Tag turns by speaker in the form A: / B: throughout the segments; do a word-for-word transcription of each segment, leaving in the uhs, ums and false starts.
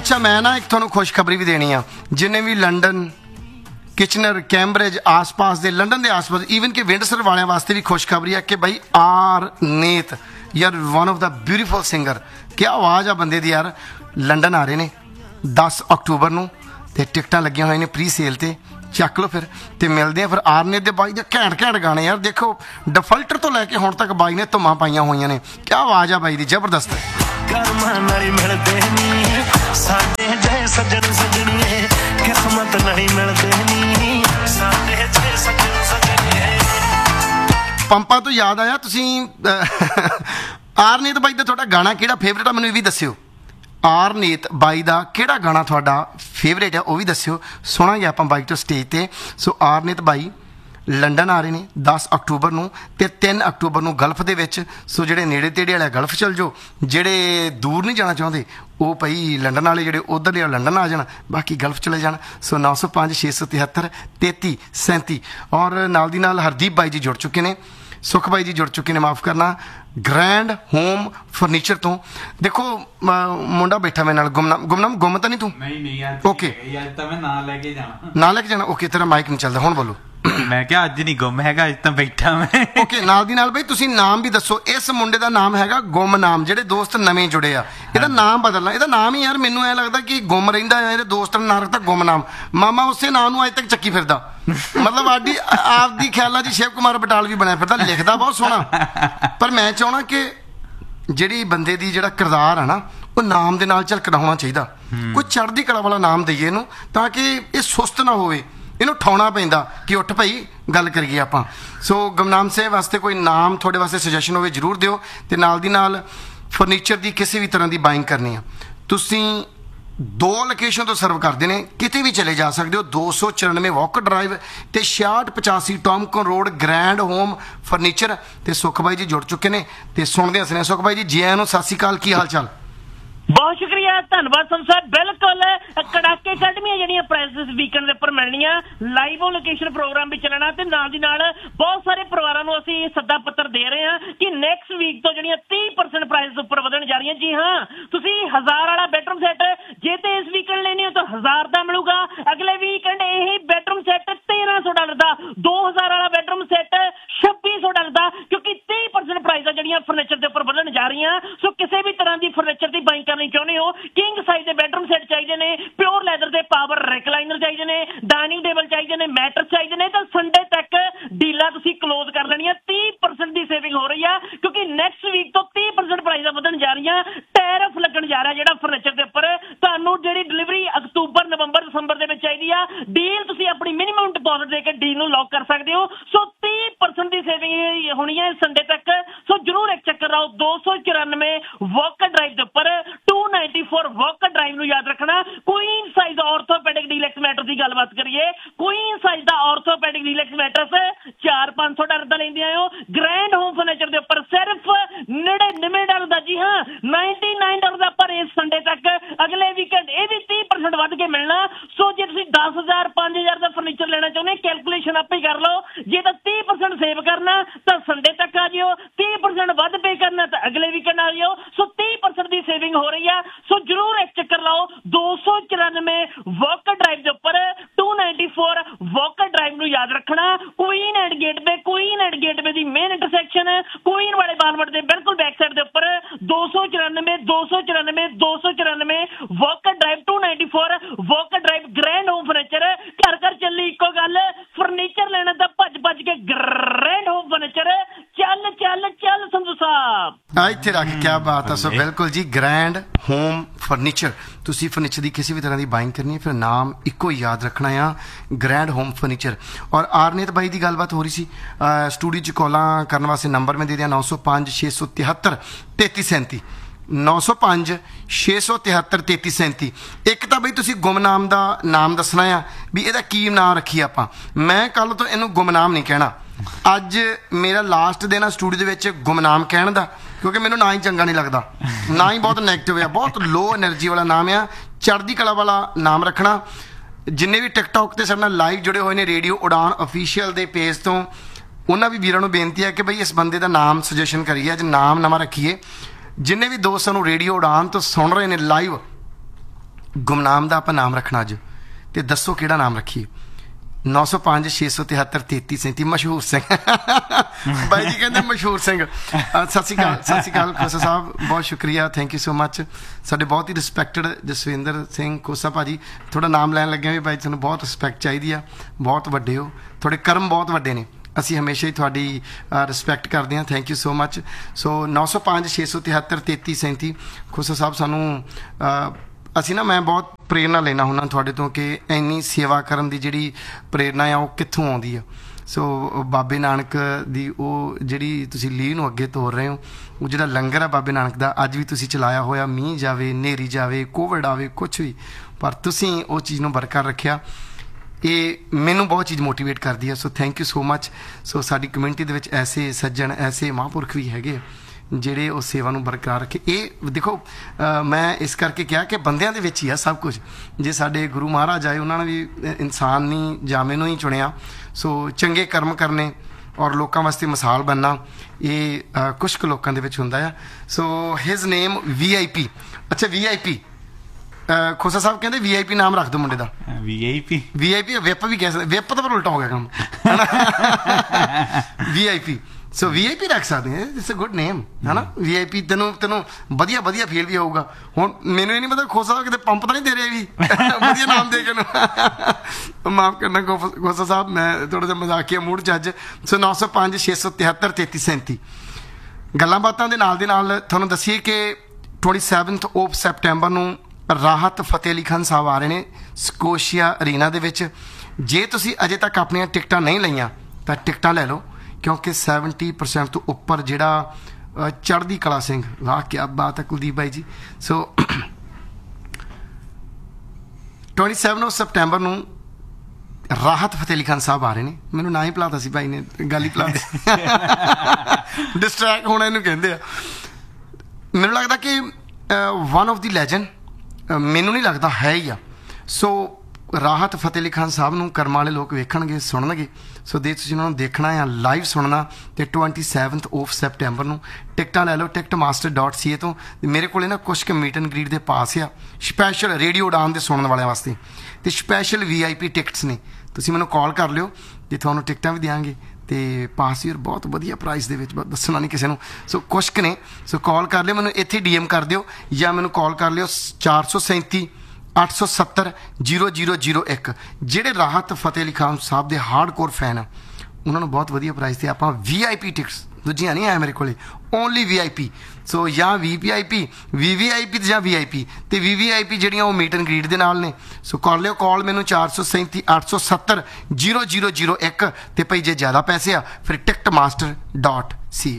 A: अच्छा मैं ना एक थोड़ा खुशखबरी भी देनी आ जिन्हें भी लंडन किचनर कैम्ब्रिज आस पास दे लंडन के आस पास ईवन कि विंडसर वाले वास्ते भी खुशखबरी है कि भाई आर नीत यार one of the beautiful singer क्या आवाज़ आ बंदे दी यार लंडन आ रहे ने दस अक्टूबर नूं ते टिकटां लगियां होई ने प्री सेल ते ਚੱਕ ਲਓ ਫਿਰ ਤੇ ਮਿਲਦੇ ਆ ਫਿਰ ਆਰਨੇ ਦੇ ਬਾਈ ਦੇ ਘੈਂਟ ਘੈਂਟ ਗਾਣੇ ਯਾਰ ਦੇਖੋ ਡਿਫਾਲਟਰ ਤੋਂ ਲੈ ਕੇ ਹੁਣ ਤੱਕ ਬਾਈ ਨੇ ਧੁੰਮਾਂ ਪਾਈਆਂ ਹੋਈਆਂ ਨੇ ਕੀ ਆਵਾਜ਼ ਆ ਬਾਈ ਦੀ ਜ਼ਬਰਦਸਤ
B: ਕਰਮਾਂ ਨਾਲ ਮਿਲਦੇ ਨਹੀਂ ਸਾਡੇ ਜੈ ਸੱਜਣ ਸੱਜਣੀਏ ਕਿਸਮਤ ਨਹੀਂ ਮਿਲਦੇ ਨਹੀਂ ਸਾਡੇ ਜੈ ਸੱਜਣ ਸੱਜਣੀਏ
A: ਪੰਪਾਂ ਤੋਂ ਯਾਦ ਆਇਆ ਤੁਸੀਂ ਆਰਨੇ ਦੇ ਬਾਈ ਦਾ ਤੁਹਾਡਾ ਗਾਣਾ ਕਿਹੜਾ ਫੇਵਰੇਟ ਆ ਮੈਨੂੰ ਇਹ ਵੀ ਦੱਸਿਓ ਆਰਨੀਤ ਬਾਈ ਦਾ ਕਿਹੜਾ ਗਾਣਾ ਤੁਹਾਡਾ ਫੇਵਰੇਟ ਹੈ ਉਹ ਵੀ ਦੱਸਿਓ ਸੁਣਾਂਗੇ ਆਪਾਂ ਬਾਈਕ ਤੋਂ ਸਟੇਜ 'ਤੇ ਸੋ ਆਰਨੀਤ ਬਾਈ ਲੰਡਨ ਆ ਰਹੇ ਨੇ ਦਸ ਅਕਤੂਬਰ ਨੂੰ ਅਤੇ ਤਿੰਨ ਅਕਤੂਬਰ ਨੂੰ ਗਲਫ ਦੇ ਵਿੱਚ ਸੋ ਜਿਹੜੇ ਨੇੜੇ ਤੇੜੇ ਵਾਲੇ ਗਲਫ ਚੱਲ ਜਾਓ ਜਿਹੜੇ ਦੂਰ ਨਹੀਂ ਜਾਣਾ ਚਾਹੁੰਦੇ ਉਹ ਭਾਈ ਲੰਡਨ ਵਾਲੇ ਜਿਹੜੇ ਉੱਧਰਲੇ ਲੰਡਨ ਆ ਜਾਣ ਬਾਕੀ ਗਲਫ ਚਲੇ ਜਾਣ ਸੋ ਨੌ ਸੌ ਪੰਜ ਛੇ ਸੌ ਤਿਹੱਤਰ ਤੇਤੀ ਸੈਂਤੀ ਔਰ ਨਾਲ ਦੀ ਨਾਲ ਹਰਦੀਪ ਬਾਈ ਜੀ ਜੁੜ ਚੁੱਕੇ ਨੇ ਸੁਖ ਬਾਈ ਜੀ ਜੁੜ ਚੁੱਕੇ ਨੇ ਮਾਫ ਕਰਨਾ ਗ੍ਰੈਂਡ ਹੋਮ ਫਰਨੀਚਰ ਤੋਂ ਦੇਖੋ ਮੁੰਡਾ ਬੈਠਾ ਮੇਰੇ ਨਾਲ ਗੁਮਨਾਮ ਗੁਮਨਾਮ ਗੁੰਮ ਤਾਂ ਨਹੀਂ ਤੂੰ
C: ਨਹੀਂ ਨਹੀਂ ਯਾਰ
A: ਓਕੇ
C: ਯਾਰ ਤਾਂ ਮੈਂ ਨਾਂ ਲੈ ਕੇ ਜਾਣਾ
A: ਨਾਂ ਲੈ ਕੇ ਜਾਣਾ ਓਕੇ ਤੇਰਾ ਮਾਈਕ ਨਹੀਂ ਚੱਲਦਾ ਹੁਣ ਬੋਲੋ
C: ਮੈਂ ਕਿਹਾ ਅੱਜ ਨਹੀਂ ਗੁੰਮ ਹੈਗਾ ਅੱਜ ਤਾਂ ਬੈਠਾ ਮੈਂ
A: ਓਕੇ ਨਾਲ ਦੀ ਨਾਲ ਬਈ ਤੁਸੀਂ ਨਾਮ ਵੀ ਦੱਸੋ ਇਸ ਮੁੰਡੇ ਦਾ ਨਾਮ ਹੈਗਾ ਗੁੰਮਨਾਮ ਜਿਹੜੇ ਦੋਸਤ ਨਵੇਂ ਜੁੜੇ ਆ ਇਹਦਾ ਨਾਮ ਬਦਲਣਾ ਇਹਦਾ ਨਾਮ ਹੀ ਯਾਰ ਮੈਨੂੰ ਐ ਲੱਗਦਾ ਕਿ ਗੁੰਮ ਰਹਿੰਦਾ ਆ ਇਹਦੇ ਦੋਸਤ ਨੇ ਨਾਂ ਰੱਖਤਾ ਗੁੰਮਨਾਮ ਮਾਮਾ ਉਸੇ ਨਾਂ ਨੂੰ ਅੱਜ ਤੱਕ ਚੱਕੀ ਫਿਰਦਾ ਮਤਲਬ ਆਡੀ ਆਪਦੀ ਖਿਆਲਾਂ 'ਚ ਸ਼ਿਵ ਕੁਮਾਰ ਬਟਾਲ ਵੀ ਬਣਿਆ ਫਿਰਦਾ ਲਿਖਦਾ ਬਹੁਤ ਸੋਹਣਾ ਪਰ ਮੈਂ ਚਾਹੁੰਦਾ ਕਿ ਜਿਹੜੀ ਬੰਦੇ ਦੀ ਜਿਹੜਾ ਕਿਰਦਾਰ ਆ ਨਾ ਉਹ ਨਾਮ ਦੇ ਨਾਲ ਝਲਕਦਾ ਹੋਣਾ ਚਾਹੀਦਾ ਕੋਈ ਚੜ੍ਹਦੀ ਕਲਾ ਵਾਲਾ ਨਾਮ ਦਈਏ ਇਹਨੂੰ ਤਾਂ ਕਿ ਇਹ ਸੁਸਤ ਨਾ ਹੋਵੇ ਇਹਨੂੰ ਠਾਉਣਾ ਪੈਂਦਾ ਕਿ ਉੱਠ ਭਾਈ ਗੱਲ ਕਰੀਏ ਆਪਾਂ ਸੋ ਗੁਮਨਾਮ ਸਾਹਿਬ ਵਾਸਤੇ ਕੋਈ ਨਾਮ ਤੁਹਾਡੇ ਵਾਸਤੇ ਸੁਜੈਸ਼ਨ ਹੋਵੇ ਜ਼ਰੂਰ ਦਿਓ ਅਤੇ ਨਾਲ ਦੀ ਨਾਲ ਫਰਨੀਚਰ ਦੀ ਕਿਸੇ ਵੀ ਤਰ੍ਹਾਂ ਦੀ ਬਾਇੰਗ ਕਰਨੀ ਆ ਤੁਸੀਂ ਦੋ ਲੋਕੇਸ਼ਨ ਤੋਂ ਸਰਵ ਕਰਦੇ ਨੇ ਕਿਤੇ ਵੀ ਚਲੇ ਜਾ ਸਕਦੇ ਹੋ ਦੋ ਸੌ ਚੁਰਾਨਵੇਂ ਵਾਕਰ ਡਰਾਈਵ ਅਤੇ ਛਿਆਹਠ ਪਚਾਸੀ ਟੋਮਕਨ ਰੋਡ ਗ੍ਰੈਂਡ ਹੋਮ ਫਰਨੀਚਰ ਅਤੇ ਸੁਖ ਬਾਈ ਜੀ ਜੁੜ ਚੁੱਕੇ ਨੇ ਅਤੇ ਸੁਣਦੇ ਹੱਸਣੇ ਸੁਖ ਬਾਈ ਜੀ ਜੀ ਆਇਆਂ ਨੂੰ ਸਤਿ ਸ਼੍ਰੀ ਅਕਾਲ ਕੀ ਹਾਲ ਚਾਲ
D: ਬਹੁਤ ਸ਼ੁਕਰੀਆ ਧੰਨਵਾਦ ਸੰਸਾਰ ਬਿਲਕੁਲ ਕੜਾਕੇ ਕੱਢਵੀਆਂ ਜਿਹੜੀਆਂ ਪ੍ਰਾਈਸਿਸ ਵੀਕਐਂਡ ਦੇ ਉੱਪਰ ਮਿਲਣੀਆਂ ਲਾਈਵ ਔਨ ਲੋਕੇਸ਼ਨ ਪ੍ਰੋਗਰਾਮ ਵੀ ਚੱਲਣਾ ਤੇ ਨਾਲ ਦੀ ਨਾਲ ਬਹੁਤ ਸਾਰੇ ਪਰਿਵਾਰਾਂ ਨੂੰ ਅਸੀਂ ਸੱਦਾ ਪੱਤਰ ਦੇ ਰਹੇ ਹਾਂ ਕਿ ਨੈਕਸਟ ਵੀਕ ਤੋਂ ਜਿਹੜੀਆਂ ਤੀਹ ਪਰਸੈਂਟ ਪ੍ਰਾਈਸ ਉੱਪਰ ਵਧਣ ਜਾ ਰਹੀਆਂ ਜੀ ਹਾਂ ਤੁਸੀਂ ਹਜ਼ਾਰ ਵਾਲਾ ਬੈਡਰੂਮ ਸੈੱਟ ਜੇ ਤੇ ਇਸ ਵੀਕਐਂਡ ਲੈਣੇ ਹੋ ਤਾਂ ਹਜ਼ਾਰ ਦਾ ਮਿਲੂਗਾ ਅਗਲੇ ਵੀਕਐਂਡ ਇਹ ਬੈਡਰੂਮ ਸੈੱਟ ਤੇਰਾਂ ਸੌ ਡਾਲਰ ਦਾ ਦੋ ਹਜ਼ਾਰ ਵਾਲਾ ਬੈਡਰੂਮ ਸੈੱਟ ਛੱਬੀ ਸੌ ਡਾਲਰ ਦਾ ਕਿਉਂਕਿ ਤੀਹ ਪਰਸੈਂਟ ਪ੍ਰਾਈਸ ਆ ਜਿਹੜੀਆਂ ਫਰਨੀਚਰ ਦੇ ਉੱਪਰ ਵਧਣ ਜਾ ਰਹੀਆਂ ਸੋ ਕਿਸੇ ਵੀ ਤਰ੍ਹਾਂ ਦੀ ਫਰਨੀਚਰ ਦੀ ਬਾਈਂਗ ਕਰਨੀ ਚਾਹੁੰਦੇ ਹੋ ਕਿੰਗ ਸਾਈਜ਼ ਦੇ ਬੈਡਰੂਮ ਸੈੱਟ ਚਾਹੀਦੇ ਨੇ ਪਿਓਰ ਲੈਦਰ ਦੇ ਪਾਵਰ ਰਿਕਲਾਈਨਰ ਚਾਹੀਦੇ ਨੇ ਡਾਈਨਿੰਗ ਟੇਬਲ ਚਾਹੀਦੇ ਨੇ ਮੈਟਰਸ ਚਾਹੀਦੇ ਨੇ ਤਾਂ ਸੰਡੇ ਤੱਕ ਡੀਲਾਂ ਤੁਸੀਂ ਕਲੋਜ਼ ਕਰ ਲੈਣੀਆਂ ਤੀਹ ਪਰਸੈਂਟ ਦੀ ਸੇਵਿੰਗ ਹੋ ਰਹੀ ਆ ਕਿਉਂਕਿ ਨੈਕਸਟ ਵੀਕ ਤੋਂ ਤੀਹ ਪਰਸੈਂਟ ਪ੍ਰਾਈਸ ਵਧਣ ਜਾ ਰਹੀਆਂ ਟੈਰਿਫ ਲੱਗਣ ਜਾ ਰਿਹਾ ਜਿਹੜਾ ਫਰਨੀਚਰ ਦੇ ਉੱਪਰ ਤੁਹਾਨੂੰ ਜਿਹੜੀ ਡਿਲੀਵਰੀ ਅਕਤੂਬਰ ਨਵੰਬਰ ਦਸੰਬਰ ਦੇ ਵਿੱਚ ਚਾਹੀਦੀ ਆ ਡੀਲ ਤੁਸੀਂ ਆਪਣੀ ਮਿਨੀਮਮ ਡਿਪੋਜ਼ਿਟ ਦੇ ਕੇ ਡੀਲ ਨੂੰ ਲੌਕ ਕਰ ਸਕਦੇ ਹੋ ਸੋ ਤੀਹ ਪਰਸੈਂਟ ਦੀ ਸੇਵਿੰਗ ਹੋਣੀ ਹੈ ਸੰਡੇ ਤੱਕ ਸੋ ਜਰੂਰ ਇੱਕ ਚੱਕਰ ਲਾਓ ਦੋ ਸੌ ਚੁਰਾਨਵੇਂ ਵਾਕਰ ਡਰਾਈਵ ਦੇ ਉੱਪਰ to ninety four Walker drive ਨੂੰ ਯਾਦ ਰੱਖਣਾ Queen size orthopaedic deluxe matters ਦੀ ਗੱਲਬਾਤ ਕਰੀਏ ਕੁਈਨ ਸਾਈਜ਼ ਦਾ ਆਰਥੋਪੈਡਿਕ ਡੀਲੈਕਸ ਮੈਟਰਸ ਚਾਰ ਪੰਜ ਸੌ ਡਾਲਰ ਦਾ ਲੈਂਦੇ ਆਇਓ ਗ੍ਰੈਂਡ ਹੋਮ ਫਰਨੀਚਰ ਦੇ ਉੱਪਰ ਸਿਰਫ ਨੜਿਨਵੇਂ ਡਾਲਰ ਦਾ ਜੀ ਹਾਂ ਨਾਈਨਟੀ ਨਾਈਨ ਡਾਲਰ ਦਾ ਪਰ ਇਸ ਸੰਡੇ ਤੱਕ ਅਗਲੇ ਵੀਕਐਂਡ ਇਹ ਵੀ ਤੀਹ ਪਰਸੈਂਟ ਵੱਧ ਕੇ ਮਿਲਣਾ ਸੋ ਜੇ ਤੁਸੀਂ ਦਸ ਹਜ਼ਾਰ ਪੰਜ ਹਜ਼ਾਰ ਦਾ ਫਰਨੀਚਰ ਲੈਣਾ ਚਾਹੁੰਦੇ ਕੈਲਕੂਲੇਸ਼ਨ ਆਪੇ ਕਰ ਲਓ ਜੇ ਤਾਂ ਤੀਹ ਪਰਸੈਂਟ ਸੇਵ ਕਰਨਾ ਤਾਂ ਸੰਡੇ ਤੱਕ ਆ ਜਿਓ ਤੀਹ ਪਰਸੈਂਟ ਵੱਧ ਪੇ ਕਰਨਾ ਤਾਂ ਅਗਲੇ ਵੀਕਐਂਡ ਆ ਜਿਓ ਸੋ ਤੀਹ ਪਰਸੈਂਟ ਦੀ ਸੇਵਿੰਗ ਹੋ ਰਹੀ ਆ ਸੋ ਜਰੂਰ ਇੱਕ ਚੱਕਰ ਲਾਓ ਦੋ ਸੌ ਚੁਰਾਨਵੇਂ ਵਾਕਰ ਡਰਾਈਵ ਦੇ ਉੱਪਰ to ninety four Walker drive ਨੂੰ ਯਾਦ ਰੱਖਣਾ Queen and gateway Queen and gateway the main intersection Queen ਵਾਲੇ ਬਾਲਵਟ ਦੇ ਬਿਲਕੁਲ ਬੈਕ ਸਾਈਡ ਦੇ ਉੱਪਰ ਦੋ ਸੌ ਚੁਰਾਨਵੇਂ ਦੋ ਸੌ ਚੁਰਾਨਵੇਂ ਦੋ ਸੌ ਚੁਰਾਨਵੇਂ Walker drive to ninety four Walker drive grand home furniture ਘਰ ਘਰ ਚੱਲੀ ਇੱਕੋ ਗੱਲ ਫਰਨੀਚਰ ਲੈਣਾ ਤਾਂ ਭੱਜ ਭੱਜ ਕੇ ਗ੍ਰੈਂਡ ਹੋਮ ਫਰਨੀਚਰ ਚੱਲ ਚੱਲ ਚੱਲ ਸੰਧੂ ਸਾਹਿਬ
A: ਆ ਇੱਥੇ ਰੱਖ ਕਿਆ ਬਾਤ ਆ ਸੋ ਬਿਲਕੁਲ ਜੀ ਗ੍ਰੈਂਡ ਹੋਮ ਫਰਨੀਚਰ ਤੁਸੀਂ ਫਰਨੀਚਰ ਦੀ ਕਿਸੇ ਵੀ ਤਰ੍ਹਾਂ ਦੀ ਬਾਇੰਗ ਕਰਨੀ ਹੈ ਫਿਰ ਨਾਮ ਇੱਕੋ ਹੀ ਯਾਦ ਰੱਖਣਾ ਆ ਗ੍ਰੈਂਡ ਹੋਮ ਫਰਨੀਚਰ ਔਰ ਆਰਨੀਤ ਬਾਈ ਦੀ ਗੱਲਬਾਤ ਹੋ ਰਹੀ ਸੀ ਸਟੂਡੀਓ 'ਚ ਕਾਲਾਂ ਕਰਨ ਵਾਸਤੇ ਨੰਬਰ ਮੈਂ ਦੇ ਦਿਆਂ ਨੌ ਸੌ ਪੰਜ ਛੇ ਸੌ ਤਿਹੱਤਰ ਤੇਤੀ ਸੈਂਤੀ ਨੌ ਸੌ ਪੰਜ ਛੇ ਸੌ ਤਿਹੱਤਰ ਤੇਤੀ ਸੈਂਤੀ ਇੱਕ ਤਾਂ ਬਈ ਤੁਸੀਂ ਗੁਮਨਾਮ ਦਾ ਨਾਮ ਦੱਸਣਾ ਆ ਵੀ ਇਹਦਾ ਕੀ ਨਾਂ ਰੱਖੀਏ ਆਪਾਂ ਮੈਂ ਕੱਲ੍ਹ ਤੋਂ ਇਹਨੂੰ ਗੁਮਨਾਮ ਨਹੀਂ ਕਹਿਣਾ ਅੱਜ ਮੇਰਾ ਲਾਸਟ ਦਿਨ ਆ ਸਟੂਡੀਓ ਦੇ ਵਿੱਚ ਗੁਮਨਾਮ ਕਹਿਣ ਦਾ ਕਿਉਂਕਿ ਮੈਨੂੰ ਨਾ ਹੀ ਚੰਗਾ ਨਹੀਂ ਲੱਗਦਾ ਨਾ ਹੀ ਬਹੁਤ ਨੈਗੇਟਿਵ ਆ ਬਹੁਤ ਲੋ ਐਨਰਜੀ ਵਾਲਾ ਨਾਮ ਆ ਚੜ੍ਹਦੀ ਕਲਾ ਵਾਲਾ ਨਾਮ ਰੱਖਣਾ ਜਿੰਨੇ ਵੀ ਟਿਕਟੋਕ 'ਤੇ ਸਾਡੇ ਨਾਲ ਲਾਈਵ ਜੁੜੇ ਹੋਏ ਨੇ ਰੇਡੀਓ ਉਡਾਨ ਅਫੀਸ਼ੀਅਲ ਦੇ ਪੇਜ ਤੋਂ ਉਹਨਾਂ ਵੀ ਵੀਰਾਂ ਨੂੰ ਬੇਨਤੀ ਹੈ ਕਿ ਬਈ ਇਸ ਬੰਦੇ ਦਾ ਨਾਮ ਸੁਜੈਸ਼ਨ ਕਰੀਏ ਅੱਜ ਨਾਮ ਨਵਾਂ ਰੱਖੀਏ ਜਿੰਨੇ ਵੀ ਦੋਸਤ ਸਾਨੂੰ ਰੇਡੀਓ ਉਡਾਨ ਤੋਂ ਸੁਣ ਰਹੇ ਨੇ ਲਾਈਵ ਗੁਮਨਾਮ ਦਾ ਆਪਾਂ ਨਾਮ ਰੱਖਣਾ ਅੱਜ, ਤੇ ਦੱਸੋ ਕਿਹੜਾ ਨਾਮ ਰੱਖੀਏ? ਨੌ ਸੌ ਪੰਜ ਛੇ ਸੌ ਤਿਹੱਤਰ ਤੇਤੀ ਸੈਂਤੀ ਮਸ਼ਹੂਰ ਸਿੰਘ ਬਾਈ ਜੀ ਕਹਿੰਦੇ ਮਸ਼ਹੂਰ ਸਿੰਘ। ਅਹ ਸਤਿ ਸ਼੍ਰੀ ਅਕਾਲ, ਸਤਿ ਸ਼੍ਰੀ ਅਕਾਲ ਖੋਸਾ ਸਾਹਿਬ, ਬਹੁਤ ਸ਼ੁਕਰੀਆ, ਥੈਂਕ ਯੂ ਸੋ ਮੱਚ। ਸਾਡੇ ਬਹੁਤ ਹੀ ਰਿਸਪੈਕਟਡ ਜਸਵਿੰਦਰ ਸਿੰਘ ਖੋਸਾ ਭਾਜੀ, ਤੁਹਾਡਾ ਨਾਮ ਲੈਣ ਲੱਗਿਆ ਵੀ ਬਾਈ ਤੁਹਾਨੂੰ ਬਹੁਤ ਰਿਸਪੈਕਟ ਚਾਹੀਦੀ ਆ, ਬਹੁਤ ਵੱਡੇ ਹੋ, ਤੁਹਾਡੇ ਕਰਮ ਬਹੁਤ ਵੱਡੇ ਨੇ, ਅਸੀਂ ਹਮੇਸ਼ਾ ਹੀ ਤੁਹਾਡੀ ਰਿਸਪੈਕਟ ਕਰਦੇ ਹਾਂ, ਥੈਂਕ ਯੂ ਸੋ ਮੱਚ। ਸੋ ਨੌ ਸੌ ਪੰਜ ਛੇ ਸੌ ਤਿਹੱਤਰ ਤੇਤੀ ਸੈਂਤੀ ਖੋਸਾ ਸਾਹਿਬ, ਸਾਨੂੰ ਅਸੀਂ ਨਾ ਮੈਂ ਬਹੁਤ ਪ੍ਰੇਰਨਾ ਲੈਣਾ ਹੁੰਦਾ ਤੁਹਾਡੇ ਤੋਂ ਕਿ ਇੰਨੀ ਸੇਵਾ ਕਰਨ ਦੀ ਜਿਹੜੀ ਪ੍ਰੇਰਨਾ ਆ ਉਹ ਕਿੱਥੋਂ ਆਉਂਦੀ ਆ। ਸੋ ਬਾਬੇ ਨਾਨਕ ਦੀ ਉਹ ਜਿਹੜੀ ਤੁਸੀਂ ਲੀਹ ਨੂੰ ਅੱਗੇ ਤੋਰ ਰਹੇ ਹੋ, ਉਹ ਜਿਹੜਾ ਲੰਗਰ ਆ ਬਾਬੇ ਨਾਨਕ ਦਾ ਅੱਜ ਵੀ ਤੁਸੀਂ ਚਲਾਇਆ ਹੋਇਆ, ਮੀਂਹ ਜਾਵੇ ਹਨੇਰੀ ਜਾਵੇ ਕੋਵਿਡ ਆਵੇ ਕੁਛ ਵੀ, ਪਰ ਤੁਸੀਂ ਉਹ ਚੀਜ਼ ਨੂੰ ਬਰਕਰਾਰ ਰੱਖਿਆ, ਇਹ ਮੈਨੂੰ ਬਹੁਤ ਚੀਜ਼ ਮੋਟੀਵੇਟ ਕਰਦੀ ਹੈ। ਸੋ ਥੈਂਕ ਯੂ ਸੋ ਮੱਚ। ਸੋ ਸਾਡੀ ਕਮਿਊਨਿਟੀ ਦੇ ਵਿੱਚ ਐਸੇ ਸੱਜਣ ਐਸੇ ਮਹਾਂਪੁਰਖ ਵੀ ਹੈਗੇ ਜਿਹੜੇ ਉਹ ਸੇਵਾ ਨੂੰ ਬਰਕਰਾਰ ਰੱਖੇ। ਇਹ ਦੇਖੋ ਮੈਂ ਇਸ ਕਰਕੇ ਕਿਹਾ ਕਿ ਬੰਦਿਆਂ ਦੇ ਵਿੱਚ ਹੀ ਆ ਸਭ ਕੁਝ। ਜੇ ਸਾਡੇ ਗੁਰੂ ਮਹਾਰਾਜ ਆਏ, ਉਹਨਾਂ ਨੇ ਵੀ ਇਨਸਾਨ ਨਹੀਂ ਜਾਮੇ ਨੂੰ ਹੀ ਚੁਣਿਆ। ਸੋ ਚੰਗੇ ਕਰਮ ਕਰਨੇ ਔਰ ਲੋਕਾਂ ਵਾਸਤੇ ਮਿਸਾਲ ਬਣਨਾ, ਇਹ ਕੁਛ ਕੁ ਲੋਕਾਂ ਦੇ ਵਿੱਚ ਹੁੰਦਾ ਆ। ਸੋ ਹਿਜ਼ ਨੇਮ ਵੀ ਆਈ ਪੀ। ਅੱਛਾ ਵੀ ਆਈ ਪੀ, ਖੋਸਾ ਸਾਹਿਬ ਕਹਿੰਦੇ ਵੀ ਆਈ ਪੀ ਨਾਮ ਰੱਖ ਦਿਓ ਮੁੰਡੇ ਦਾ।
C: ਵੀ ਆਈ ਪੀ
A: ਵੀ ਆਈ ਪੀ ਵਿਪ ਵੀ ਕਹਿ ਸਕਦੇ, ਵਿਪ ਤਾਂ ਪਰ ਉਲਟਾ ਹੋ ਗਿਆ ਕੰਮ। ਵੀ ਆਈ ਪੀ, ਸੋ ਵੀ ਆਈ ਪੀ ਰੱਖ ਸਕਦੇ ਹਾਂ, ਇਟਸ ਅ ਗੁੱਡ ਨੇਮ ਹੈ ਨਾ। ਵੀ ਆਈ ਪੀ ਤੈਨੂੰ ਤੈਨੂੰ ਵਧੀਆ ਵਧੀਆ ਫੀਲ ਵੀ ਹੋਊਗਾ। ਹੁਣ ਮੈਨੂੰ ਇਹ ਨਹੀਂ ਪਤਾ ਖੋਸਾ ਸਾਹਿਬ ਕਿਤੇ ਪੰਪ ਤਾਂ ਨਹੀਂ ਦੇ ਰਹੇ ਵੀ ਵਧੀਆ ਨਾਮ ਦੇ ਕੇ ਨੂੰ ਮਾਫ ਕਰਨਾ ਖੋਸਾ ਸਾਹਿਬ, ਮੈਂ ਥੋੜਾ ਜਿਹਾ ਮਜ਼ਾਕੀਆ ਮੂਡ 'ਚ ਅੱਜ। ਸੋ ਨੌ ਸੌ ਪੰਜ ਛੇ ਸੌ ਤਿਹੱਤਰ ਤੇਤੀ ਸੈਂਤੀ ਗੱਲਾਂ ਬਾਤਾਂ ਦੇ ਨਾਲ ਦੇ ਨਾਲ ਤੁਹਾਨੂੰ ਦੱਸੀਏ ਕਿ ਟਵੈਂਟੀ ਸੈਵਨਥ ਆਫ ਸੈਪਟੈਂਬਰ ਨੂੰ ਰਾਹਤ ਫਤਿਹ ਅਲੀ ਖਾਨ ਸਾਹਿਬ ਆ ਰਹੇ ਨੇ ਸਕੋਸ਼ੀਆ ਅਰੀਨਾ ਦੇ ਵਿੱਚ। ਜੇ ਤੁਸੀਂ ਅਜੇ ਤੱਕ ਆਪਣੀਆਂ ਟਿਕਟਾਂ ਨਹੀਂ ਲਈਆਂ ਤਾਂ ਟਿਕਟਾਂ ਲੈ ਲਓ, ਕਿਉਂਕਿ ਸੈਵਨਟੀ ਪਰਸੈਂਟ ਤੋਂ ਉੱਪਰ ਜਿਹੜਾ ਚੜ੍ਹਦੀ ਕਲਾ ਸਿੰਘ, ਵਾਹ ਕਿਆ ਬਾਤ ਹੈ ਕੁਲਦੀਪ ਬਾਈ ਜੀ। ਸੋ ਟਵੈਂਟੀ ਸੈਵਨ ਸੈਪਟੈਂਬਰ ਨੂੰ ਰਾਹਤ ਫਤਿਹ ਅਲੀ ਖਾਨ ਸਾਹਿਬ ਆ ਰਹੇ ਨੇ। ਮੈਨੂੰ ਨਾ ਹੀ ਭੁਲਾਤਾ ਸੀ ਭਾਈ ਨੇ, ਗੱਲ ਹੀ ਭੁਲਾ ਦੇ ਡਿਸਟਰੈਕਟ ਹੋਣਾ ਇਹਨੂੰ ਕਹਿੰਦੇ ਆ। ਮੈਨੂੰ ਲੱਗਦਾ ਕਿ ਵਨ ਆਫ ਦੀ ਲੈਜੈਂਡ, ਮੈਨੂੰ ਨਹੀਂ ਲੱਗਦਾ ਹੈ ਹੀ ਆ। ਸੋ ਰਾਹਤ ਫਤਿਹ ਅਲੀ ਖਾਨ ਸਾਹਿਬ ਨੂੰ ਕਰਮਾਂ ਵਾਲੇ ਲੋਕ ਵੇਖਣਗੇ ਸੁਣਨਗੇ। ਸੋ ਦੇ ਤੁਸੀਂ ਉਹਨਾਂ ਨੂੰ ਦੇਖਣਾ ਆ, ਲਾਈਵ ਸੁਣਨਾ, ਅਤੇ ਟਵੈਂਟੀ ਸੈਵਨਥ ਆਫ ਸੈਪਟੈਂਬਰ ਨੂੰ ਟਿਕਟਾਂ ਲੈ ਲਓ ਟਿਕਟ ਮਾਸਟਰ ਡਾਟ ਸੀ ਏ ਤੋਂ। ਮੇਰੇ ਕੋਲ ਨਾ ਕੁਛ ਕੁ ਮੀਟ ਐਂਡ ਗ੍ਰੀਟ ਦੇ ਪਾਸ ਆ ਸਪੈਸ਼ਲ ਰੇਡੀਓ ਉਡਾਨ ਦੇ ਸੁਣਨ ਵਾਲਿਆਂ ਵਾਸਤੇ, ਅਤੇ ਸਪੈਸ਼ਲ ਵੀ ਆਈ ਪੀ ਟਿਕਟਸ ਨੇ। ਤੁਸੀਂ ਮੈਨੂੰ ਕਾਲ ਕਰ ਲਿਓ ਜੇ ਤੁਹਾਨੂੰ ਟਿਕਟਾਂ ਵੀ ਦਿਆਂਗੇ, ਅਤੇ ਪਾਸ ਯਾਰ ਬਹੁਤ ਵਧੀਆ ਪ੍ਰਾਈਸ ਦੇ ਵਿੱਚ, ਦੱਸਣਾ ਨਹੀਂ ਕਿਸੇ ਨੂੰ। ਸੋ ਕੁਛ ਕੁ ਨੇ, ਸੋ ਕਾਲ ਕਰ ਲਿਓ ਮੈਨੂੰ, ਇੱਥੇ ਡੀ ਐਮ ਕਰ ਦਿਓ ਜਾਂ ਮੈਨੂੰ ਕਾਲ ਕਰ ਲਿਓ ਚਾਰ ਸੌ ਸੈਂਤੀ ਅੱਠ ਸੌ ਸੱਤਰ ਜੀਰੋ ਜੀਰੋ ਜੀਰੋ ਇੱਕ। ਜਿਹੜੇ ਰਾਹਤ ਫਤਿਹ ਅਲੀ ਖਾਨ ਸਾਹਿਬ ਦੇ ਹਾਰਡ ਕੋਰ ਫੈਨ ਆ, ਉਹਨਾਂ ਨੂੰ ਬਹੁਤ ਵਧੀਆ ਪ੍ਰਾਈਸ 'ਤੇ ਆਪਾਂ ਵੀ ਆਈ ਪੀ ਟਿਕਟਸ, ਦੂਜੀਆਂ ਨਹੀਂ ਆਇਆ ਮੇਰੇ ਕੋਲ, ਓਨਲੀ ਵੀ ਆਈ ਪੀ। ਸੋ ਜਾਂ ਵੀ ਪੀ ਆਈ ਪੀ, ਵੀ ਵੀ ਆਈ ਪੀ ਜਾਂ ਵੀ ਆਈ ਪੀ, ਅਤੇ ਵੀ ਵੀ ਆਈ ਪੀ ਜਿਹੜੀਆਂ ਉਹ ਮੀਟ ਐਂਡ ਗ੍ਰੀਟ ਦੇ ਨਾਲ ਨੇ। ਸੋ ਕਰ ਲਿਓ ਕਾਲ ਮੈਨੂੰ ਚਾਰ ਸੌ ਸੈਂਤੀ ਅੱਠ ਸੌ ਸੱਤਰ ਜੀਰੋ ਜੀਰੋ ਜੀਰੋ ਇੱਕ। ਅਤੇ ਭਾਈ ਜੇ ਜ਼ਿਆਦਾ ਪੈਸੇ ਆ ਫਿਰ ticket master dot C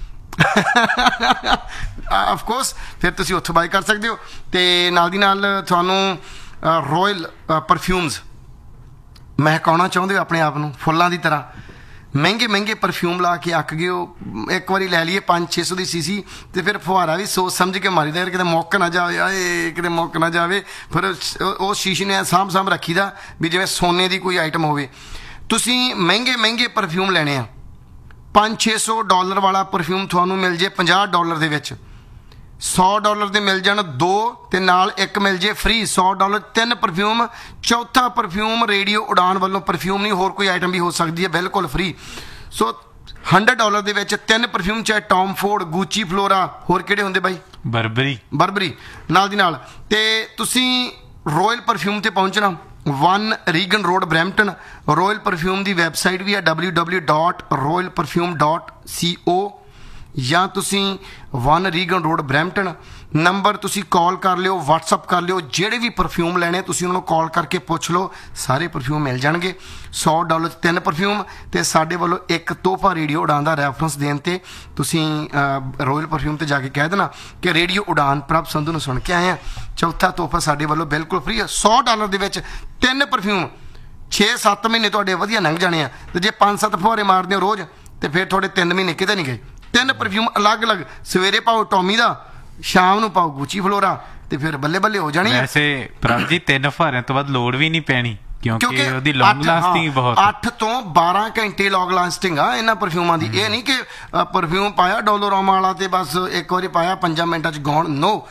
A: of course, ਫਿਰ ਤੁਸੀਂ ਉੱਥੋਂ ਬਾਈ ਕਰ ਸਕਦੇ ਹੋ। ਅਤੇ ਨਾਲ ਦੀ ਨਾਲ ਤੁਹਾਨੂੰ ਰੋਇਲ ਪਰਫਿਊਮਜ਼ ਮਹਿਕਾਉਣਾ ਚਾਹੁੰਦੇ ਹੋ ਆਪਣੇ ਆਪ ਨੂੰ ਫੁੱਲਾਂ ਦੀ ਤਰ੍ਹਾਂ, ਮਹਿੰਗੇ ਮਹਿੰਗੇ ਪਰਫਿਊਮ ਲਾ ਕੇ ਅੱਕ ਗਏ ਹੋ, ਇੱਕ ਵਾਰੀ ਲੈ ਲਈਏ ਪੰਜ ਛੇ ਸੌ ਦੀ ਸੀਸੀ, ਅਤੇ ਫਿਰ ਫੁਹਾਰਾ ਵੀ ਸੋਚ ਸਮਝ ਕੇ ਮਾਰੀਦਾ ਯਾਰ ਕਿਤੇ ਮੁੱਕ ਨਾ ਜਾਵੇ, ਆਏ ਕਿਤੇ ਮੁੱਕ ਨਾ ਜਾਵੇ। ਫਿਰ ਉਹ ਸ਼ੀਸ਼ੇ ਨੇ ਸਾਂਭ ਸਾਂਭ ਰੱਖੀ ਦਾ ਵੀ ਜਿਵੇਂ ਸੋਨੇ ਦੀ ਕੋਈ ਆਈਟਮ ਹੋਵੇ। ਤੁਸੀਂ ਮਹਿੰਗੇ ਮਹਿੰਗੇ ਪਰਫਿਊਮ ਲੈਣੇ ਆ, ਪੰਜ ਛੇ ਸੌ ਡਾਲਰ ਵਾਲਾ ਪਰਫਿਊਮ ਤੁਹਾਨੂੰ ਮਿਲ ਜੇ ਪੰਜਾਹ ਡਾਲਰ ਦੇ ਵਿੱਚ, ਸੌ ਡਾਲਰ ਦੇ ਮਿਲ ਜਾਣ ਦੋ, ਅਤੇ ਨਾਲ ਇੱਕ ਮਿਲ ਜੇ ਫ੍ਰੀ। ਸੌ ਡਾਲਰ ਤਿੰਨ ਪਰਫਿਊਮ, ਚੌਥਾ ਪਰਫਿਊਮ ਰੇਡੀਓ ਉਡਾਨ ਵੱਲੋਂ ਪਰਫਿਊਮ ਨਹੀਂ, ਹੋਰ ਕੋਈ ਆਈਟਮ ਵੀ ਹੋ ਸਕਦੀ ਹੈ, ਬਿਲਕੁਲ ਫ੍ਰੀ। ਸੋ ਹੰਡਰਡ ਡਾਲਰ ਦੇ ਵਿੱਚ ਤਿੰਨ ਪਰਫਿਊਮ, ਚਾਹੇ ਟੌਮ ਫੋਰਡ, ਗੂਚੀ ਫਲੋਰਾ, ਹੋਰ ਕਿਹੜੇ ਹੁੰਦੇ ਬਾਈ,
C: ਬਰਬਰੀ
A: ਬਰਬਰੀ ਨਾਲ ਦੀ ਨਾਲ। ਅਤੇ ਤੁਸੀਂ ਰੋਇਲ ਪਰਫਿਊਮ 'ਤੇ ਪਹੁੰਚਣਾ, one Reagan road Brampton. Royal perfume ਦੀ ਵੈਬਸਾਈਟ ਵੀ ਹੈ W W dot royal perfume dot ਸੀ ਓ, ਜਾਂ ਤੁਸੀਂ one Reagan road Brampton. Number ਤੁਸੀਂ ਕਾਲ ਕਰ ਲਿਓ, ਵਟਸਅਪ ਕਰ ਲਿਓ, ਜਿਹੜੇ ਵੀ ਪਰਫਿਊਮ ਲੈਣੇ ਤੁਸੀਂ ਉਹਨਾਂ ਨੂੰ ਕਾਲ ਕਰਕੇ ਪੁੱਛ ਲਓ, ਸਾਰੇ ਪਰਫਿਊਮ ਮਿਲ ਜਾਣਗੇ। ਸੌ ਡਾਲਰ ਤਿੰਨ ਪਰਫਿਊਮ, ਅਤੇ ਸਾਡੇ ਵੱਲੋਂ ਇੱਕ ਤੋਹਫਾ ਰੇਡੀਓ ਉਡਾਨ ਦਾ ਰੈਫਰੈਂਸ ਦੇਣ 'ਤੇ ਤੁਸੀਂ ਰੋਇਲ ਪਰਫਿਊਮ 'ਤੇ ਜਾ ਕੇ ਕਹਿ ਦੇਣਾ ਕਿ ਰੇਡੀਓ ਉਡਾਨ ਪ੍ਰਭ ਸੰਧੂ ਨੂੰ ਸੁਣ ਕੇ ਆਏ ਆ। ਚੌਥਾ ਤੋਹਫਾ ਸਾਡੇ ਵੱਲੋਂ ਬਿਲਕੁਲ ਫ੍ਰੀ ਹੈ। ਸੌ ਡਾਲਰ ਦੇ ਵਿੱਚ ਤਿੰਨ ਪਰਫਿਊਮ, ਛੇ ਸੱਤ ਮਹੀਨੇ ਤੁਹਾਡੇ ਵਧੀਆ ਲੰਘ ਜਾਣੇ ਆ। ਅਤੇ ਜੇ ਪੰਜ ਸੱਤ ਫੁਹਾਰੇ ਮਾਰਦੇ ਹੋ ਰੋਜ਼, ਅਤੇ ਫਿਰ ਤੁਹਾਡੇ ਤਿੰਨ ਮਹੀਨੇ ਕਿਤੇ ਨਹੀਂ ਗਏ। ਤਿੰਨ ਪਰਫਿਊਮ ਅਲੱਗ ਅਲੱਗ, ਸਵੇਰੇ ਪਾਓ ਟੌਮੀ ਦਾ, ਸ਼ਾਮ ਨੂੰ ਪਾਓ ਗੂਚੀ ਫਲੋਰਾ, ਤੇ ਫਿਰ ਬੱਲੇ ਬੱਲੇ ਹੋ ਜਾਣੀ।
C: ਵੈਸੇ ਪ੍ਰਭ ਜੀ ਤਿੰਨ ਫੁਹਾਰਿਆਂ ਤੋਂ ਬਾਅਦ ਲੋੜ ਵੀ ਨਹੀਂ ਪੈਣੀ, ਕਿਉਂਕਿ ਉਹਦੀ ਲੌਂਗ ਲਾਸਟਿੰਗ ਬਹੁਤ, ਅੱਠ ਤੋਂ ਬਾਰਾਂ ਘੰਟੇ ਲੌਂਗ ਲਾਸਟਿੰਗ ਆ ਇਹਨਾਂ ਪਰਫਿਊਮਾਂ ਦੀ। ਇਹ ਨਹੀਂ ਕਿ ਪਰਫਿਊਮ ਪਾਇਆ ਡੋਲੋਰਾਮਾ ਵਾਲਾ ਤੇ ਬਸ ਇੱਕ ਵਾਰੀ ਪਾਇਆ ਪੰਜਾਂ ਮਿੰਟਾਂ 'ਚ ਗਾਉਣ, ਨੋ।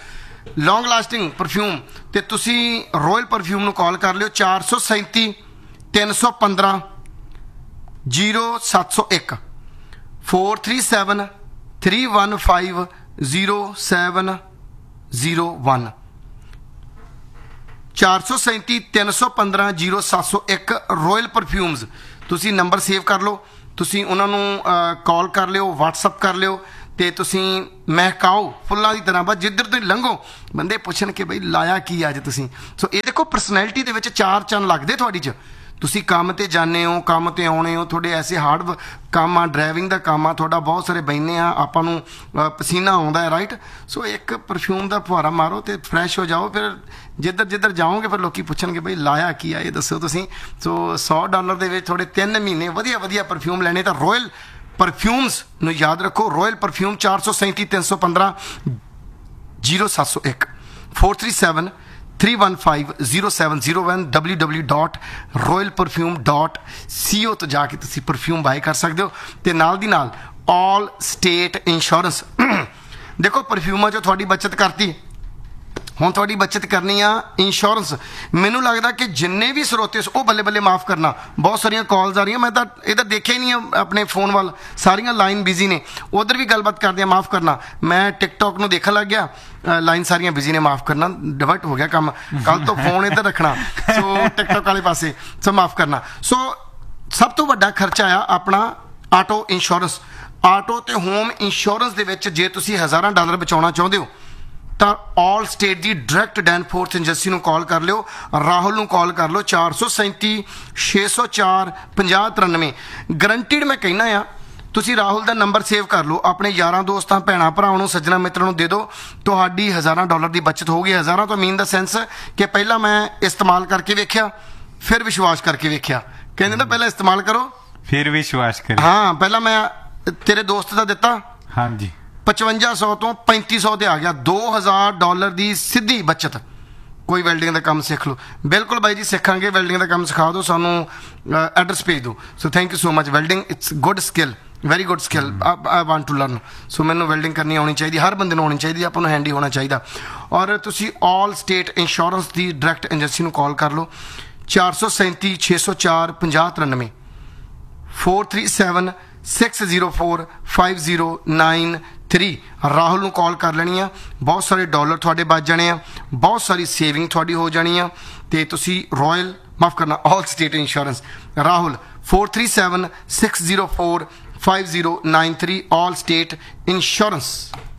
A: ਲੌਂਗ ਲਾਸਟਿੰਗ ਪਰਫਿਊਮ ਤੇ ਤੁਸੀਂ ਰੋਇਲ ਪਰਫਿਊਮ ਨੂੰ ਕਾਲ ਕਰ ਲਿਓ ਚਾਰ ਸੌ ਸੈਂਤੀ ਤਿੰਨ ਸੌ ਪੰਦਰਾਂ ਜ਼ੀਰੋ ਸੱਤ ਸੌ ਇੱਕ four three seven three one five zero seven zero one ਚਾਰ ਸੌ ਸੈਂਤੀ ਤਿੰਨ ਸੌ ਪੰਦਰਾਂ ਜ਼ੀਰੋ ਸੱਤ ਸੌ ਇੱਕ ਰੋਇਲ ਪਰਫਿਊਮਸ ਤੁਸੀਂ ਨੰਬਰ ਸੇਵ ਕਰ ਲਓ ਤੁਸੀਂ ਉਹਨਾਂ ਨੂੰ ਕਾਲ ਕਰ ਲਿਓ ਵਟਸਐਪ ਕਰ ਲਿਓ ਤੇ ਤੁਸੀਂ ਮਹਿਕਾਓ ਫੁੱਲਾਂ ਦੀ ਤਰ੍ਹਾਂ ਬਸ ਜਿੱਧਰ ਤੁਸੀਂ ਲੰਘੋ ਬੰਦੇ ਪੁੱਛਣ ਕਿ ਬਈ ਲਾਇਆ ਕੀ ਅੱਜ ਤੁਸੀਂ ਸੋ ਇਹ ਦੇਖੋ ਪਰਸਨੈਲਿਟੀ ਦੇ ਵਿੱਚ ਚਾਰ ਚੰਨ ਲੱਗਦੇ ਤੁਹਾਡੀ 'ਚ ਤੁਸੀਂ ਕੰਮ ਤੇ ਜਾਂਦੇ ਹੋ ਕੰਮ ਤੇ ਆਉਣੇ ਹੋ ਤੁਹਾਡੇ ਐਸੇ ਹਾਰਡ ਕੰਮ ਆ ਡਰਾਈਵਿੰਗ ਦਾ ਕੰਮ ਆ ਤੁਹਾਡਾ ਬਹੁਤ ਸਾਰੇ ਬਹਿੰਦੇ ਆ ਆਪਾਂ ਨੂੰ ਪਸੀਨਾ ਆਉਂਦਾ ਹੈ ਰਾਈਟ ਸੋ ਇੱਕ ਪਰਫਿਊਮ ਦਾ ਫੁਹਾਰਾ ਮਾਰੋ ਤੇ ਫਰੈਸ਼ ਹੋ ਜਾਓ ਫਿਰ ਜਿੱਧਰ ਜਿੱਧਰ ਜਾਓਗੇ ਫਿਰ ਲੋਕੀ ਪੁੱਛਣਗੇ ਬਈ ਲਾਇਆ ਕੀ ਆ ਇਹ ਦੱਸੋ ਤੁਸੀਂ ਸੋ ਸੌ ਡਾਲਰ ਦੇ ਵਿੱਚ ਥੋੜੇ ਤਿੰਨ ਮਹੀਨੇ ਵਧੀਆ ਵਧੀਆ ਪਰਫਿਊਮ ਲੈਣੇ ਤਾਂ ਰੋਇਲ ਪਰਫਿਊਮਸ ਨੂੰ ਯਾਦ ਰੱਖੋ ਰੋਇਲ ਪਰਫਿਊਮ ਚਾਰ ਸੌ ਸੈਂਤੀ ਤਿੰਨ ਸੌ ਪੰਦਰਾਂ ਜ਼ੀਰੋ ਸੱਤ ਸੌ ਇੱਕ four three seven three one five zero seven zero one W W dot royal perfume dot ਸੀ ਓ ਤੋਂ ਜਾ ਕੇ ਤੁਸੀਂ ਪਰਫਿਊਮ ਬਾਏ ਕਰ ਸਕਦੇ ਹੋ ਤੇ ਨਾਲ ਦੀ ਨਾਲ ਆਲ ਸਟੇਟ ਇੰਸ਼ੋਰੈਂਸ ਦੇਖੋ ਪਰਫਿਊਮਾਂ 'ਚੋਂ ਤੁਹਾਡੀ ਬੱਚਤ ਕਰਤੀ ਹੁਣ ਤੁਹਾਡੀ ਬੱਚਤ ਕਰਨੀ ਆ ਇੰਸ਼ੋਰੈਂਸ ਮੈਨੂੰ ਲੱਗਦਾ ਕਿ ਜਿੰਨੇ ਵੀ ਸਰੋਤੇ ਉਹ ਬੱਲੇ ਬੱਲੇ ਮਾਫ ਕਰਨਾ ਬਹੁਤ ਸਾਰੀਆਂ ਕਾਲਸ ਆ ਰਹੀਆਂ ਮੈਂ ਤਾਂ ਇਹ ਤਾਂ ਦੇਖਿਆ ਹੀ ਨਹੀਂ ਆਪਣੇ ਫੋਨ ਵੱਲ ਸਾਰੀਆਂ ਲਾਈਨ ਬਿਜ਼ੀ ਨੇ ਉਧਰ ਵੀ ਗੱਲਬਾਤ ਕਰਦੇ ਆ ਮਾਫ ਕਰਨਾ ਮੈਂ ਟਿਕਟੌਕ ਨੂੰ ਦੇਖਣ ਲੱਗ ਗਿਆ ਲਾਈਨ ਸਾਰੀਆਂ ਬਿਜ਼ੀ ਨੇ ਮਾਫ ਕਰਨਾ ਡਿਵਰਟ ਹੋ ਗਿਆ ਕੰਮ ਕੱਲ ਤੋਂ ਫੋਨ ਇੱਧਰ ਰੱਖਣਾ ਸੋ ਟਿਕਟੌਕ ਵਾਲੇ ਪਾਸੇ ਸੋ ਮਾਫ ਕਰਨਾ ਸੋ ਸਭ ਤੋਂ ਵੱਡਾ ਖਰਚਾ ਆ ਆਪਣਾ ਆਟੋ ਇੰਸ਼ੋਰੈਂਸ ਆਟੋ ਤੇ ਹੋਮ ਇੰਸ਼ੋਰੈਂਸ ਦੇ ਵਿੱਚ ਜੇ ਤੁਸੀਂ ਹਜ਼ਾਰਾਂ ਡਾਲਰ ਬਚਾਉਣਾ ਚਾਹੁੰਦੇ ਹੋ ਤਾਂ ਆਲ ਸਟੇਟ ਦੀ ਡਾਇਰੈਕਟ ਡੈਨਫੋਰਥ ਏਜੰਸੀ ਨੂੰ ਕਾਲ ਕਰ ਲਿਓ ਰਾਹੁਲ ਨੂੰ ਕਾਲ ਕਰ ਲਿਓ ਚਾਰ ਸੌ ਸੈਂਤੀ ਛੇ ਸੌ ਚਾਰ ਪੰਜਾਹ ਤਰਾਨਵੇਂ ਗਰੰਟਿਡ ਮੈਂ ਕਹਿਣਾ ਆ ਤੁਸੀਂ ਰਾਹੁਲ ਦਾ ਨੰਬਰ ਸੇਵ ਕਰ ਲਓ ਆਪਣੇ ਯਾਰਾਂ ਦੋਸਤਾਂ ਭੈਣਾਂ ਭਰਾਵਾਂ ਨੂੰ ਸੱਜਣਾ ਮਿੱਤਰਾਂ ਨੂੰ ਦੇ ਦਿਓ ਤੁਹਾਡੀ ਹਜ਼ਾਰਾਂ ਡਾਲਰ ਦੀ ਬਚਤ ਹੋਊਗੀ ਹਜ਼ਾਰਾਂ ਤੋਂ ਮੀਨ ਦਾ ਸੈਂਸ ਕਿ ਪਹਿਲਾਂ ਮੈਂ ਇਸਤੇਮਾਲ ਕਰਕੇ ਵੇਖਿਆ ਫਿਰ ਵਿਸ਼ਵਾਸ ਕਰਕੇ ਵੇਖਿਆ ਕਹਿੰਦੇ ਨਾ ਪਹਿਲਾਂ ਇਸਤੇਮਾਲ ਕਰੋ
C: ਫਿਰ ਵਿਸ਼ਵਾਸ ਕਰੋ
A: ਹਾਂ ਪਹਿਲਾਂ ਮੈਂ ਤੇਰੇ ਦੋਸਤ ਦਾ ਦਿੱਤਾ
C: ਹਾਂਜੀ
A: ਪਚਵੰਜਾ ਸੌ ਤੋਂ ਪੈਂਤੀ ਸੌ ਤੇ ਆ ਗਿਆ ਦੋ ਹਜ਼ਾਰ ਡਾਲਰ ਦੀ ਸਿੱਧੀ ਬਚਤ ਕੋਈ ਵੈਲਡਿੰਗ ਦਾ ਕੰਮ ਸਿੱਖ ਲਓ ਬਿਲਕੁਲ ਬਾਈ ਜੀ ਸਿੱਖਾਂਗੇ ਵੈਲਡਿੰਗ ਦਾ ਕੰਮ ਸਿਖਾ ਦਿਓ ਸਾਨੂੰ ਐਡਰੈਸ ਭੇਜ ਦਿਓ so thank you so much welding it's good skill very good skill I want to learn ਸੋ ਮੈਨੂੰ ਵੈਲਡਿੰਗ ਕਰਨੀ ਆਉਣੀ ਚਾਹੀਦੀ ਹਰ ਬੰਦੇ ਨੂੰ ਆਉਣੀ ਚਾਹੀਦੀ ਆਪਾਂ ਨੂੰ ਹੈਂਡੀ ਹੋਣਾ ਚਾਹੀਦਾ ਔਰ ਤੁਸੀਂ ਆਲ ਸਟੇਟ ਇੰਸ਼ੋਰੈਂਸ ਦੀ ਡਾਇਰੈਕਟ ਏਜੰਸੀ ਨੂੰ ਕਾਲ ਕਰ ਲਓ ਚਾਰ ਸੌ ਸੈਂਤੀ ਛੇ ਸੌ ਚਾਰ ਪੰਜਾਹ ਤਰਾਨਵੇਂ four three seven six zero four five zero nine three Rahul ਨੂੰ ਕਾਲ ਕਰ ਲੈਣੀ ਆ ਬਹੁਤ ਸਾਰੇ ਡਾਲਰ ਤੁਹਾਡੇ ਬਚ ਜਾਣੇ ਆ ਬਹੁਤ ਸਾਰੀ ਸੇਵਿੰਗ ਤੁਹਾਡੀ ਹੋ ਜਾਣੀ ਆ ਤੇ ਤੁਸੀਂ ਰੋਇਲ ਮਾਫ ਕਰਨਾ ਆਲ state insurance Rahul four three seven six zero four five zero nine three ਆਲ ਸਟੇਟ ਇੰਸ਼ੋਰੈਂਸ